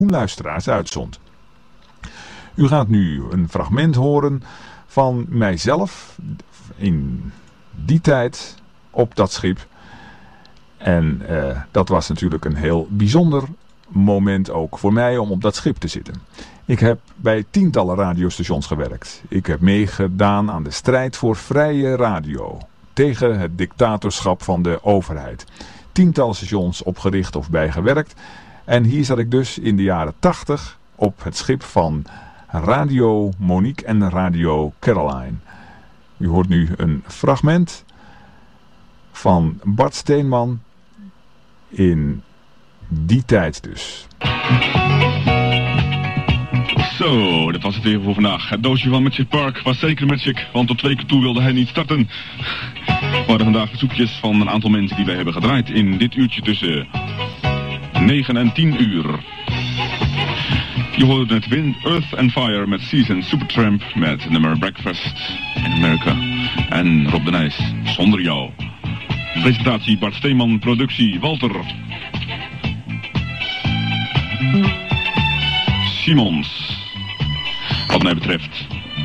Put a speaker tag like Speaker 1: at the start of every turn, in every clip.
Speaker 1: luisteraars uitzond. U gaat nu een fragment horen van mijzelf in die tijd op dat schip. En dat was natuurlijk een heel bijzonder moment ook voor mij om op dat schip te zitten. Ik heb bij tientallen radiostations gewerkt. Ik heb meegedaan aan de strijd voor vrije radio. Tegen het dictatorschap van de overheid. Tientallen stations opgericht of bijgewerkt. En hier zat ik dus in de jaren 80 op het schip van Radio Monique en Radio Caroline. U hoort nu een fragment van Bart Steenman in die tijd dus.
Speaker 2: Zo, dat was het weer voor vandaag. Het doosje van Magic Park was zeker Magic, want tot 2 keer toe wilde hij niet starten. We hadden vandaag verzoekjes van een aantal mensen die wij hebben gedraaid in dit uurtje tussen 9 en 10 uur. Je hoorde het Wind, Earth and Fire met Season, Supertramp met nummer Breakfast in America. En Rob de Nijs, Zonder Jou. Presentatie Bart Steeman, productie Walter Simons. Wat mij betreft.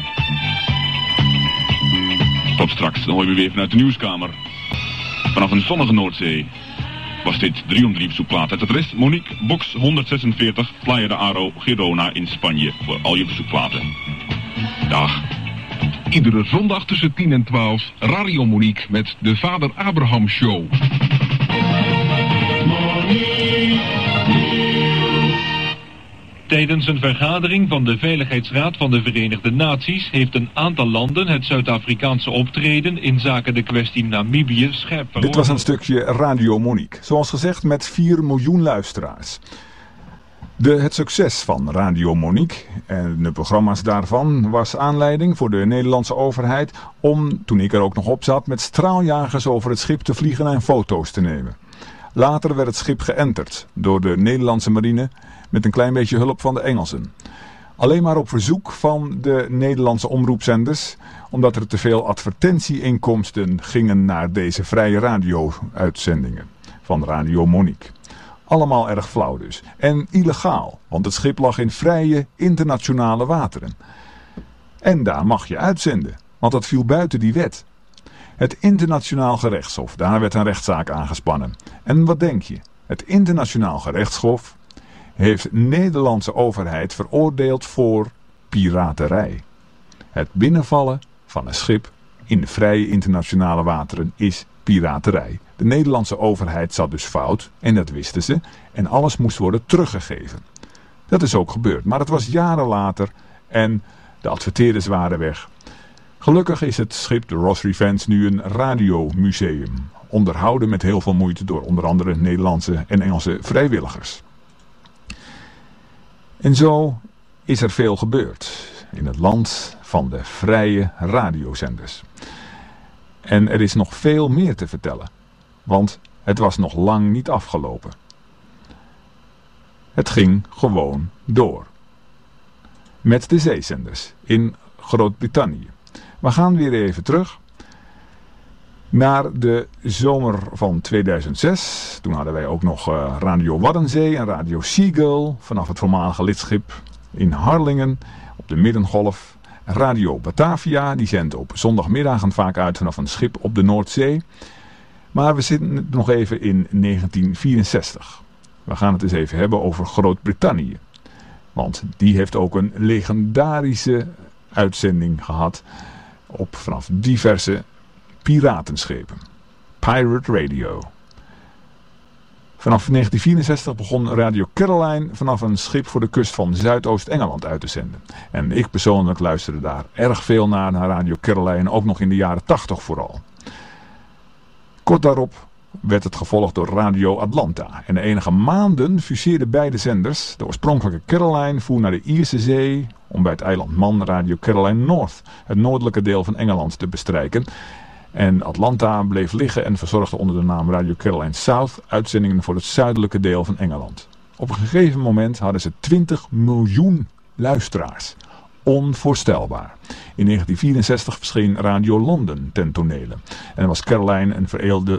Speaker 2: Tot straks, dan hoor je weer vanuit de nieuwskamer. Vanaf een zonnige Noordzee was dit 3-om-3 verzoekplaat. Het adres Monique, box 146, Playa de Aro, Girona in Spanje. Voor al je verzoekplaten. Dag.
Speaker 3: Iedere zondag tussen 10 en 12, Radio Monique met de Vader Abraham Show.
Speaker 4: Tijdens een vergadering van de Veiligheidsraad van de Verenigde Naties heeft een aantal landen het Zuid-Afrikaanse optreden in zaken de kwestie Namibië scherp veroordeeld.
Speaker 1: Dit was een stukje Radio Monique. Zoals gezegd met 4 miljoen luisteraars. Het succes van Radio Monique en de programma's daarvan was aanleiding voor de Nederlandse overheid om, toen ik er ook nog op zat, met straaljagers over het schip te vliegen en foto's te nemen. Later werd het schip geënterd door de Nederlandse marine met een klein beetje hulp van de Engelsen. Alleen maar op verzoek van de Nederlandse omroepzenders, omdat er te veel advertentieinkomsten gingen naar deze vrije radio-uitzendingen van Radio Monique. Allemaal erg flauw dus. En illegaal, want het schip lag in vrije internationale wateren. En daar mag je uitzenden, want dat viel buiten die wet. Het Internationaal Gerechtshof, daar werd een rechtszaak aangespannen. En wat denk je? Het Internationaal Gerechtshof heeft de Nederlandse overheid veroordeeld voor piraterij. Het binnenvallen van een schip in de vrije internationale wateren is piraterij. De Nederlandse overheid zat dus fout en dat wisten ze en alles moest worden teruggegeven. Dat is ook gebeurd, maar het was jaren later en de adverteerders waren weg. Gelukkig is het schip de Ross Revenge nu een radiomuseum, onderhouden met heel veel moeite door onder andere Nederlandse en Engelse vrijwilligers. En zo is er veel gebeurd in het land van de vrije radiozenders. En er is nog veel meer te vertellen, want het was nog lang niet afgelopen. Het ging gewoon door. Met de zeezenders in Groot-Brittannië. We gaan weer even terug naar de zomer van 2006. Toen hadden wij ook nog Radio Waddenzee en Radio Seagull vanaf het voormalige lidschip in Harlingen op de Middengolf. Radio Batavia, die zendt op zondagmiddagen vaak uit vanaf een schip op de Noordzee. Maar we zitten nog even in 1964. We gaan het eens even hebben over Groot-Brittannië. Want die heeft ook een legendarische uitzending gehad vanaf diverse piratenschepen. Pirate Radio. Vanaf 1964 begon Radio Caroline vanaf een schip voor de kust van Zuidoost-Engeland uit te zenden. En ik persoonlijk luisterde daar erg veel naar Radio Caroline, ook nog in de jaren 80 vooral. Kort daarop werd het gevolgd door Radio Atlanta. En enige maanden fuseerden beide zenders. De oorspronkelijke Caroline voer naar de Ierse Zee om bij het eiland Man Radio Caroline North, het noordelijke deel van Engeland, te bestrijken. En Atlanta bleef liggen en verzorgde onder de naam Radio Caroline South uitzendingen voor het zuidelijke deel van Engeland. Op een gegeven moment hadden ze 20 miljoen luisteraars. Onvoorstelbaar. In 1964 verscheen Radio London ten tonele. En was Caroline een vereelde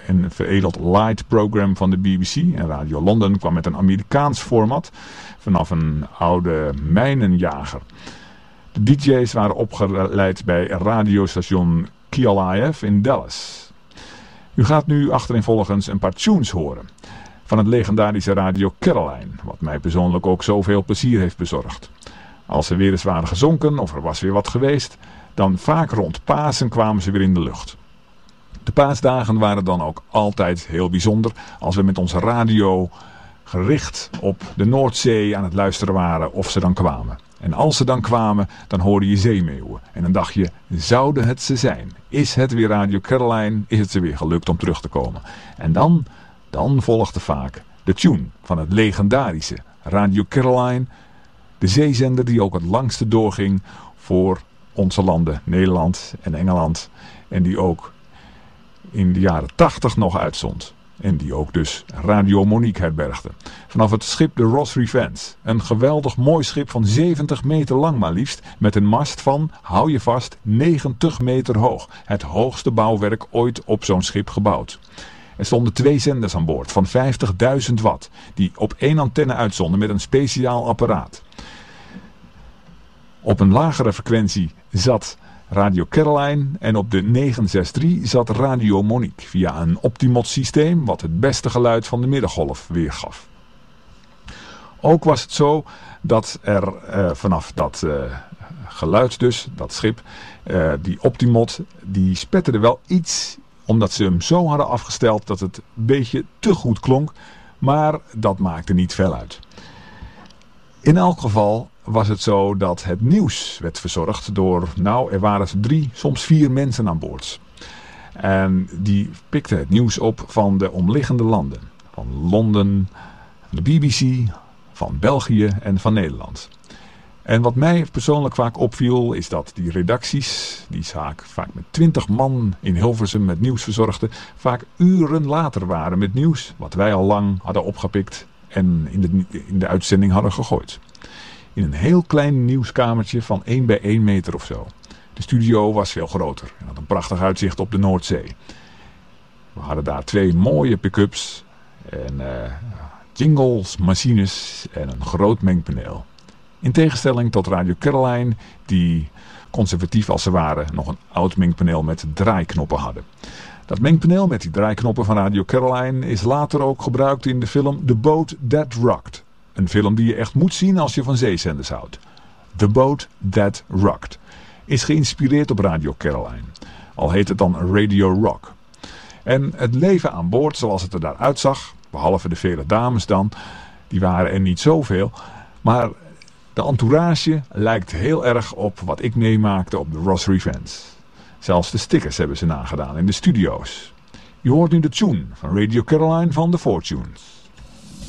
Speaker 1: een veredeld light program van de BBC. En Radio Londen kwam met een Amerikaans format vanaf een oude mijnenjager. De DJ's waren opgeleid bij radiostation KLIF in Dallas. U gaat nu achtereenvolgens een paar tunes horen van het legendarische Radio Caroline, wat mij persoonlijk ook zoveel plezier heeft bezorgd. Als ze weer eens waren gezonken of er was weer wat geweest, dan vaak rond Pasen kwamen ze weer in de lucht. De paasdagen waren dan ook altijd heel bijzonder als we met onze radio gericht op de Noordzee aan het luisteren waren of ze dan kwamen. En als ze dan kwamen, dan hoorde je zeemeeuwen. En dan dacht je, zouden het ze zijn? Is het weer Radio Caroline? Is het ze weer gelukt om terug te komen? En dan volgde vaak de tune van het legendarische Radio Caroline. De zeezender die ook het langste doorging voor onze landen, Nederland en Engeland. En die ook in de jaren 80 nog uitzond. En die ook dus Radio Monique herbergde. Vanaf het schip de Ross Revenge. Een geweldig mooi schip van 70 meter lang maar liefst. Met een mast van, hou je vast, 90 meter hoog. Het hoogste bouwwerk ooit op zo'n schip gebouwd. Er stonden 2 zenders aan boord van 50.000 watt. Die op 1 antenne uitzonden met een speciaal apparaat. Op een lagere frequentie zat Radio Caroline en op de 963 zat Radio Monique via een Optimot systeem wat het beste geluid van de middengolf weergaf. Ook was het zo dat er vanaf dat geluid dus, dat schip, die Optimot, die spetterde wel iets omdat ze hem zo hadden afgesteld dat het een beetje te goed klonk, maar dat maakte niet veel uit. In elk geval was het zo dat het nieuws werd verzorgd door, er waren 3, soms 4 mensen aan boord. En die pikten het nieuws op van de omliggende landen. Van Londen, de BBC, van België en van Nederland. En wat mij persoonlijk vaak opviel is dat die redacties, die vaak met 20 man in Hilversum met nieuws verzorgden, vaak uren later waren met nieuws wat wij al lang hadden opgepikt en in de uitzending hadden gegooid. In een heel klein nieuwskamertje van 1 bij 1 meter of zo. De studio was veel groter en had een prachtig uitzicht op de Noordzee. We hadden daar 2 mooie pick-ups en jingles, machines en een groot mengpaneel. In tegenstelling tot Radio Caroline, die conservatief als ze waren nog een oud mengpaneel met draaiknoppen hadden. Dat mengpaneel met die draaiknoppen van Radio Caroline is later ook gebruikt in de film The Boat That Rocked. Een film die je echt moet zien als je van zeezenders houdt. The Boat That Rocked is geïnspireerd op Radio Caroline. Al heet het dan Radio Rock. En het leven aan boord zoals het er daaruit zag, behalve de vele dames dan, die waren er niet zoveel. Maar de entourage lijkt heel erg op wat ik meemaakte op de Ross Revenge. Zelfs de stickers hebben ze nagedaan in de studio's. Je hoort nu de tune van Radio Caroline van The Fortunes.